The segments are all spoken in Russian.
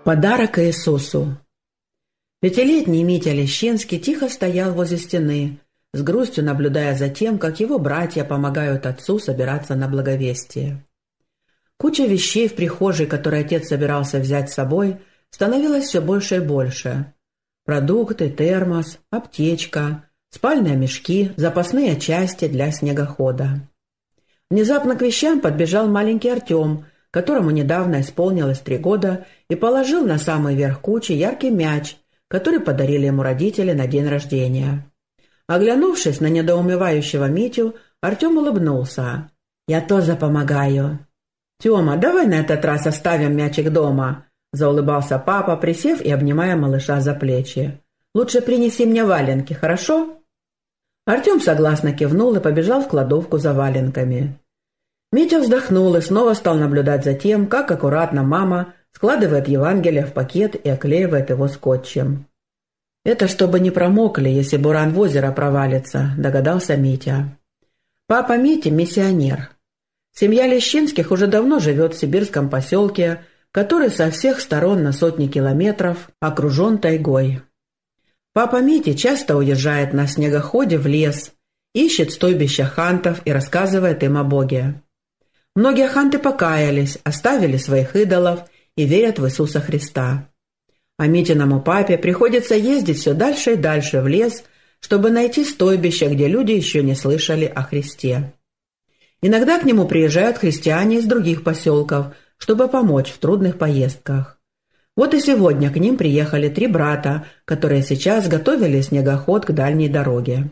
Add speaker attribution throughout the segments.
Speaker 1: Подарок Иисусу. Пятилетний Митя Лещинский тихо стоял возле стены, с грустью наблюдая за тем, как его братья помогают отцу собираться на благовестие. Куча вещей в прихожей, которые отец собирался взять с собой, становилась все больше и больше. Продукты, термос, аптечка, спальные мешки, запасные части для снегохода. Внезапно к вещам подбежал маленький Артем, которому недавно исполнилось 3 года, и положил на самый верх кучи яркий мяч, который подарили ему родители на день рождения. Оглянувшись на недоумевающего Митю, Артем улыбнулся. «Я тоже помогаю». «Тема, давай на этот раз оставим мячик дома», — заулыбался папа, присев и обнимая малыша за плечи. «Лучше принеси мне валенки, хорошо?» Артем согласно кивнул и побежал в кладовку за валенками. Митя вздохнул и снова стал наблюдать за тем, как аккуратно мама складывает Евангелие в пакет и оклеивает его скотчем. «Это чтобы не промокли, если буран в озеро провалится», — догадался Митя. Папа Мити — миссионер. Семья Лещинских уже давно живет в сибирском поселке, который со всех сторон на сотни километров окружен тайгой. Папа Мити часто уезжает на снегоходе в лес, ищет стойбища хантов и рассказывает им о Боге. Многие ханты покаялись, оставили своих идолов и верят в Иисуса Христа. А Митиному папе приходится ездить все дальше и дальше в лес, чтобы найти стойбище, где люди еще не слышали о Христе. Иногда к нему приезжают христиане из других поселков, чтобы помочь в трудных поездках. Вот и сегодня к ним приехали 3 брата, которые сейчас готовили снегоход к дальней дороге.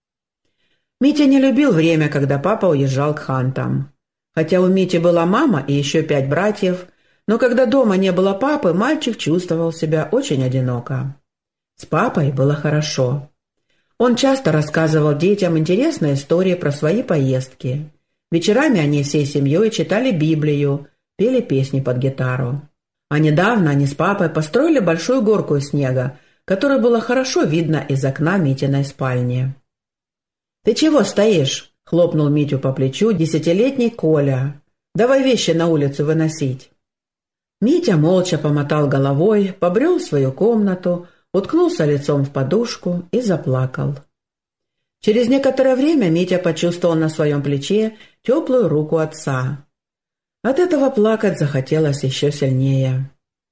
Speaker 1: Митя не любил время, когда папа уезжал к хантам. Хотя у Мити была мама и еще 5 братьев, но когда дома не было папы, мальчик чувствовал себя очень одиноко. С папой было хорошо. Он часто рассказывал детям интересные истории про свои поездки. Вечерами они всей семьей читали Библию, пели песни под гитару. А недавно они с папой построили большую горку из снега, которую было хорошо видно из окна Митиной спальни. «Ты чего стоишь?» — хлопнул Митю по плечу 10-летний Коля. «Давай вещи на улицу выносить». Митя молча помотал головой, побрел в свою комнату, уткнулся лицом в подушку и заплакал. Через некоторое время Митя почувствовал на своем плече теплую руку отца. От этого плакать захотелось еще сильнее.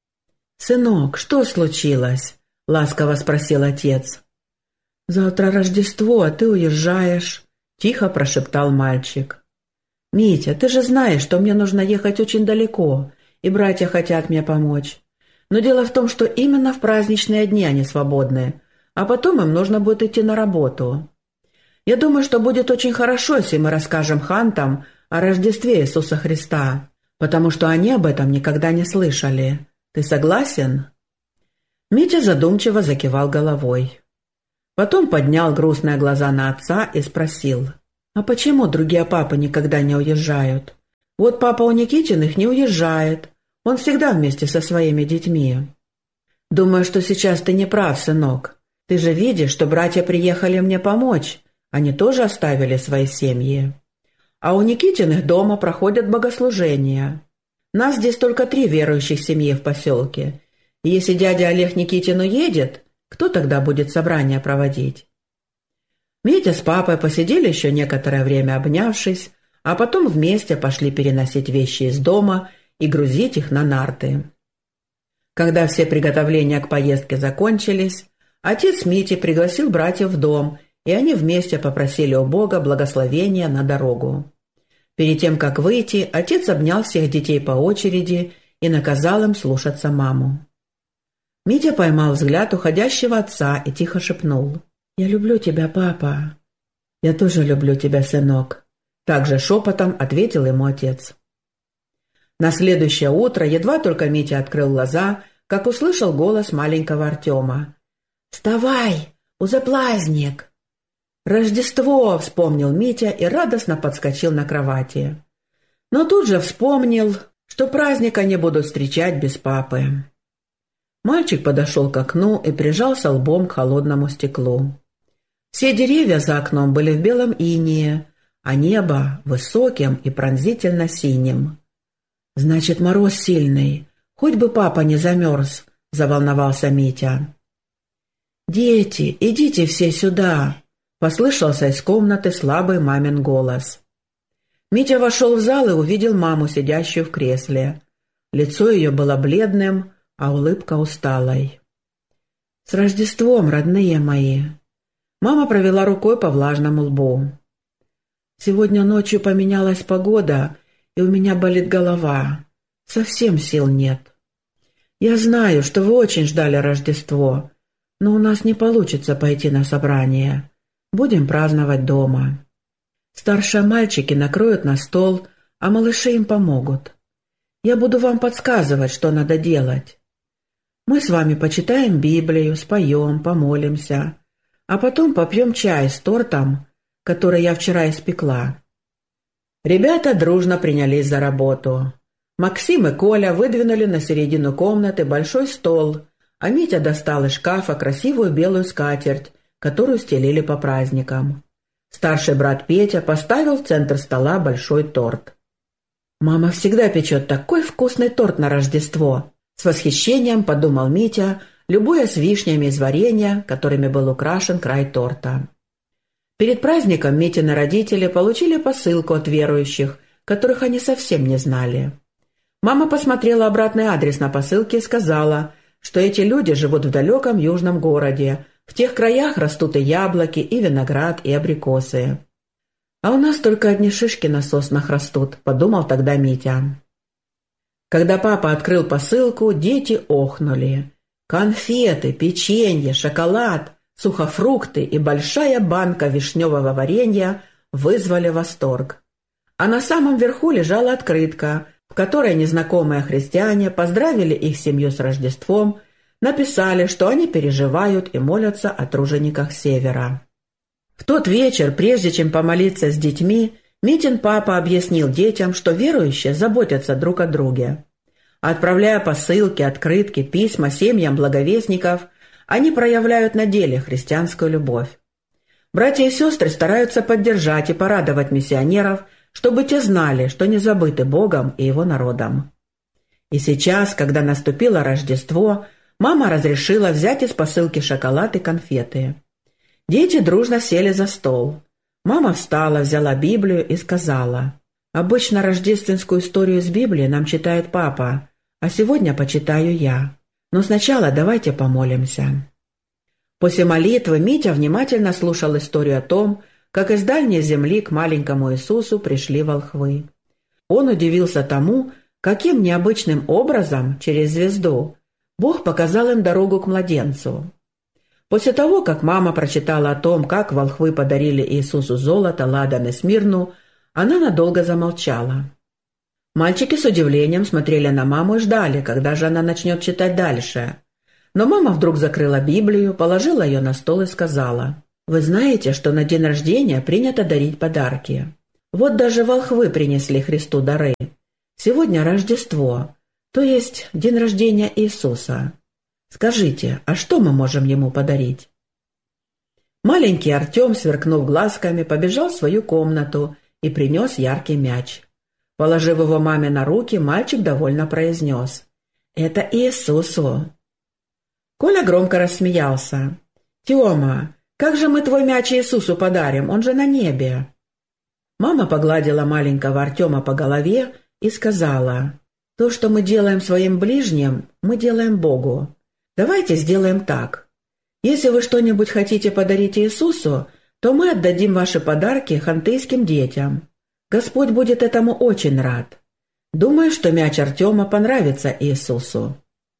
Speaker 1: «Сынок, что случилось?» — ласково спросил отец. «Завтра Рождество, а ты уезжаешь», — тихо прошептал мальчик. «Митя, ты же знаешь, что мне нужно ехать очень далеко, и братья хотят мне помочь. Но дело в том, что именно в праздничные дни они свободны, а потом им нужно будет идти на работу. Я думаю, что будет очень хорошо, если мы расскажем хантам о Рождестве Иисуса Христа, потому что они об этом никогда не слышали. Ты согласен?» Митя задумчиво закивал головой. Потом поднял грустные глаза на отца и спросил: «А почему другие папы никогда не уезжают? Вот папа у Никитиных не уезжает, он всегда вместе со своими детьми». «Думаю, что сейчас ты не прав, сынок. Ты же видишь, что братья приехали мне помочь, они тоже оставили свои семьи. А у Никитиных дома проходят богослужения. Нас здесь только 3 верующих семьи в поселке, и если дядя Олег Никитин уедет, кто тогда будет собрание проводить?» Митя с папой посидели еще некоторое время обнявшись, а потом вместе пошли переносить вещи из дома и грузить их на нарты. Когда все приготовления к поездке закончились, отец Мити пригласил братьев в дом, и они вместе попросили у Бога благословения на дорогу. Перед тем, как выйти, отец обнял всех детей по очереди и наказал им слушаться маму. Митя поймал взгляд уходящего отца и тихо шепнул: «Я люблю тебя, папа». «Я тоже люблю тебя, сынок», — также шепотом ответил ему отец. На следующее утро, едва только Митя открыл глаза, как услышал голос маленького Артема. «Вставай, уже праздник!» «Рождество!» — вспомнил Митя и радостно подскочил на кровати. Но тут же вспомнил, что праздник они будут встречать без папы. Мальчик подошел к окну и прижался лбом к холодному стеклу. Все деревья за окном были в белом инее, а небо высоким и пронзительно синим. «Значит, мороз сильный, Хоть бы папа не замерз», — заволновался Митя. «Дети, идите все сюда», — послышался из комнаты слабый мамин голос. Митя вошел в зал и увидел маму, сидящую в кресле. Лицо ее было бледным, а улыбка усталой. «С Рождеством, родные мои!» Мама провела рукой по влажному лбу. «Сегодня ночью поменялась погода, и у меня болит голова. Совсем сил нет. Я знаю, что вы очень ждали Рождество, но у нас не получится пойти на собрание. Будем праздновать дома. Старшие мальчики накроют на стол, а малыши им помогут. Я буду вам подсказывать, что надо делать. Мы с вами почитаем Библию, споем, помолимся, а потом попьем чай с тортом, который я вчера испекла». Ребята дружно принялись за работу. Максим и Коля выдвинули на середину комнаты большой стол, а Митя достал из шкафа красивую белую скатерть, которую стелили по праздникам. Старший брат Петя поставил в центр стола большой торт. «Мама всегда печет такой вкусный торт на Рождество!» С восхищением подумал Митя, любуясь вишнями из варенья, которыми был украшен край торта. Перед праздником Митины родители получили посылку от верующих, которых они совсем не знали. Мама посмотрела обратный адрес на посылке и сказала, что эти люди живут в далеком южном городе, в тех краях растут и яблоки, и виноград, и абрикосы. «А у нас только одни шишки на соснах растут», — подумал тогда Митя. Когда папа открыл посылку, дети охнули. Конфеты, печенье, шоколад, сухофрукты и большая банка вишневого варенья вызвали восторг. А на самом верху лежала открытка, в которой незнакомые христиане поздравили их семью с Рождеством, написали, что они переживают и молятся о тружениках Севера. В тот вечер, прежде чем помолиться с детьми, Митин папа объяснил детям, что верующие заботятся друг о друге. Отправляя посылки, открытки, письма семьям благовестников, они проявляют на деле христианскую любовь. Братья и сестры стараются поддержать и порадовать миссионеров, чтобы те знали, что не забыты Богом и Его народом. И сейчас, когда наступило Рождество, мама разрешила взять из посылки шоколад и конфеты. Дети дружно сели за стол. Мама встала, взяла Библию и сказала: «Обычно рождественскую историю из Библии нам читает папа, а сегодня почитаю я. Но сначала давайте помолимся». После молитвы Митя внимательно слушал историю о том, как из дальней земли к маленькому Иисусу пришли волхвы. Он удивился тому, каким необычным образом через звезду Бог показал им дорогу к младенцу. После того, как мама прочитала о том, как волхвы подарили Иисусу золото, ладан и смирну, она надолго замолчала. Мальчики с удивлением смотрели на маму и ждали, когда же она начнет читать дальше. Но мама вдруг закрыла Библию, положила ее на стол и сказала: «Вы знаете, что на день рождения принято дарить подарки? Вот даже волхвы принесли Христу дары. Сегодня Рождество, то есть день рождения Иисуса. Скажите, а что мы можем ему подарить?» Маленький Артем, сверкнув глазками, побежал в свою комнату и принес яркий мяч. Положив его маме на руки, мальчик довольно произнес: «Это Иисусу». Коля громко рассмеялся. «Тема, как же мы твой мяч Иисусу подарим? Он же на небе». Мама погладила маленького Артема по голове и сказала: «То, что мы делаем своим ближним, мы делаем Богу. Давайте сделаем так. Если вы что-нибудь хотите подарить Иисусу, то мы отдадим ваши подарки хантыйским детям. Господь будет этому очень рад. Думаю, что мяч Артема понравится Иисусу».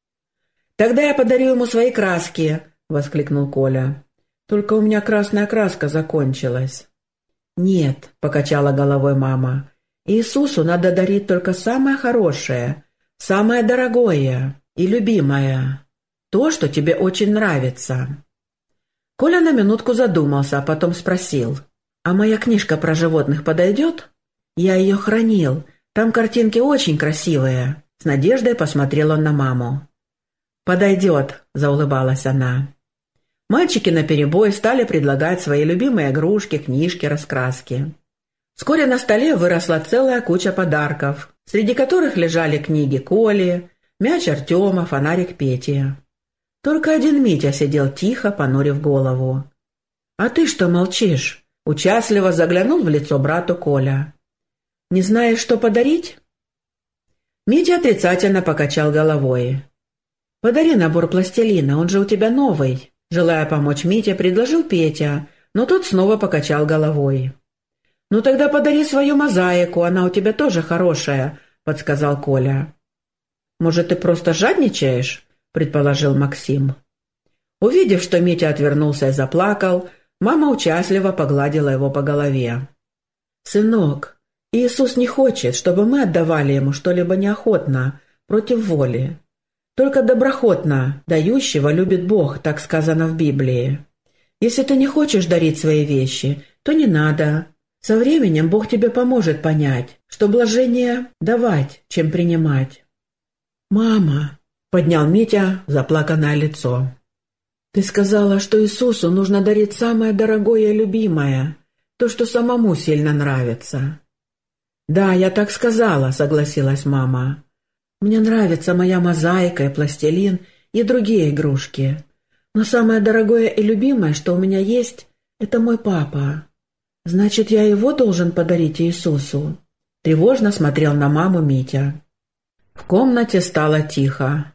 Speaker 1: «Тогда я подарю ему свои краски», — воскликнул Коля. «Только у меня красная краска закончилась». «Нет», — покачала головой мама, — «Иисусу надо дарить только самое хорошее, самое дорогое и любимое, то, что тебе очень нравится». Коля на минутку задумался, а потом спросил: «А моя книжка про животных подойдет? Я ее хранил, там картинки очень красивые». С надеждой посмотрел он на маму. «Подойдет», — заулыбалась она. Мальчики наперебой стали предлагать свои любимые игрушки, книжки, раскраски. Вскоре на столе выросла целая куча подарков, среди которых лежали книги Коли, Мяч Артема, фонарик Пети. Только один Митя сидел тихо, понурив голову. «А ты что молчишь?» — участливо заглянул в лицо брату Коля. «Не знаешь, что подарить?» Митя отрицательно покачал головой. «Подари набор пластилина, он же у тебя новый», — желая помочь Мите, предложил Петя, но тот снова покачал головой. «Ну тогда подари свою мозаику, она у тебя тоже хорошая», — подсказал Коля. «Может, ты просто жадничаешь?» — предположил Максим. Увидев, что Митя отвернулся и заплакал, мама участливо погладила его по голове. «Сынок, Иисус не хочет, чтобы мы отдавали Ему что-либо неохотно, против воли. Только доброхотно дающего любит Бог, так сказано в Библии. Если ты не хочешь дарить свои вещи, то не надо. Со временем Бог тебе поможет понять, что блажение давать, чем принимать». «Мама», — поднял Митя заплаканное лицо, — «ты сказала, что Иисусу нужно дарить самое дорогое и любимое, то, что самому сильно нравится». «Да, я так сказала», — согласилась мама. «Мне нравится моя мозаика и пластилин и другие игрушки. Но самое дорогое и любимое, что у меня есть, это мой папа. Значит, я его должен подарить Иисусу?» Тревожно смотрел на маму Митя. В комнате стало тихо.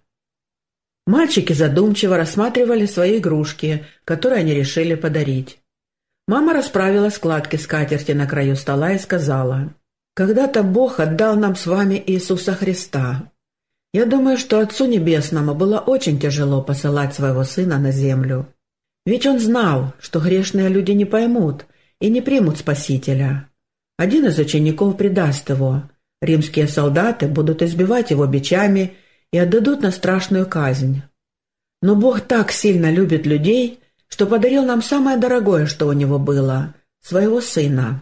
Speaker 1: Мальчики задумчиво рассматривали свои игрушки, которые они решили подарить. Мама расправила складки скатерти на краю стола и сказала: «Когда-то Бог отдал нам с вами Иисуса Христа. Я думаю, что Отцу Небесному было очень тяжело посылать своего Сына на землю. Ведь Он знал, что грешные люди не поймут и не примут Спасителя. Один из учеников предаст Его. Римские солдаты будут избивать Его бичами и отдадут на страшную казнь. Но Бог так сильно любит людей, что подарил нам самое дорогое, что у Него было – своего Сына».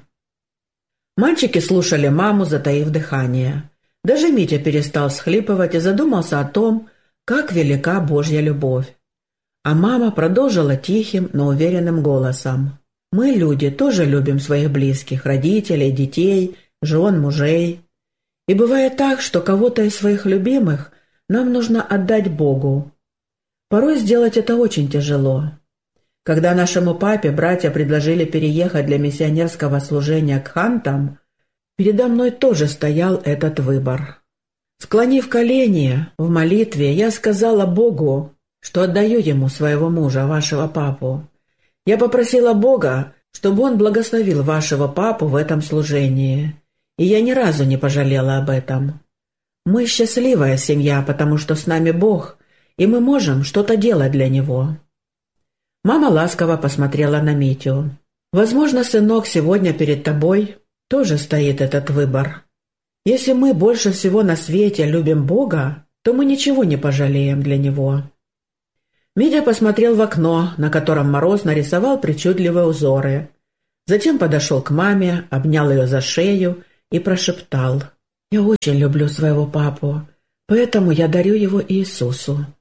Speaker 1: Мальчики слушали маму, затаив дыхание. Даже Митя перестал всхлипывать и задумался о том, как велика Божья любовь. А мама продолжила тихим, но уверенным голосом: «Мы, люди, тоже любим своих близких, родителей, детей, жен, мужей. И бывает так, что кого-то из своих любимых нам нужно отдать Богу. Порой сделать это очень тяжело. Когда нашему папе братья предложили переехать для миссионерского служения к хантам, передо мной тоже стоял этот выбор. Склонив колени в молитве, я сказала Богу, что отдаю Ему своего мужа, вашего папу. Я попросила Бога, чтобы Он благословил вашего папу в этом служении. И я ни разу не пожалела об этом. Мы счастливая семья, потому что с нами Бог, и мы можем что-то делать для Него». Мама ласково посмотрела на Митю. «Возможно, сынок, сегодня перед тобой тоже стоит этот выбор. Если мы больше всего на свете любим Бога, то мы ничего не пожалеем для Него». Митя посмотрел в окно, на котором мороз нарисовал причудливые узоры. Затем подошел к маме, обнял ее за шею и прошептал: «Я очень люблю своего папу, поэтому я дарю его Иисусу».